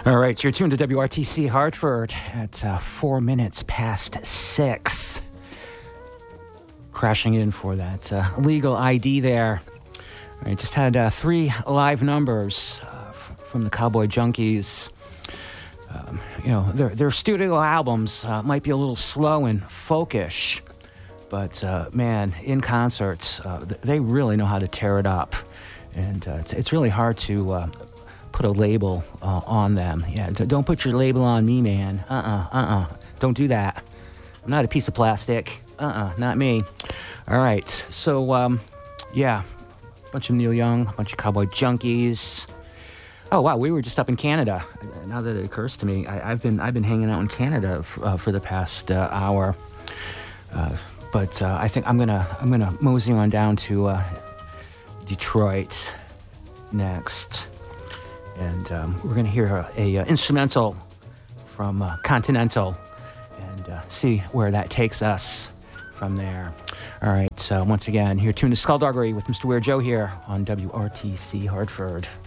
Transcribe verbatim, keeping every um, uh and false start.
All right, you're tuned to W R T C Hartford at uh, four minutes past six. Crashing in for that uh, legal I D there. I just had uh, three live numbers uh, f- from the Cowboy Junkies. Um, you know, their, their studio albums uh, might be a little slow and folkish, but uh, man, in concerts, uh, they really know how to tear it up. And uh, it's, it's really hard to uh, put a label uh, on them. Yeah, d- don't put your label on me, man. Uh-uh, uh-uh. Don't do that. I'm not a piece of plastic. Uh-uh, not me. All right, so, um, yeah, a bunch of Neil Young, a bunch of Cowboy Junkies. Oh, wow, we were just up in Canada. Now that it occurs to me, I, I've been I've been hanging out in Canada f- uh, for the past uh, hour. Uh, but uh, I think I'm gonna I'm gonna mosey on down to uh, Detroit next, and um, we're gonna hear a, a uh, instrumental from uh, Continental, and uh, see where that takes us from there. All right, so once again, here tuned to Skullduggery with Mister Weird Joe here on W R T C Hartford.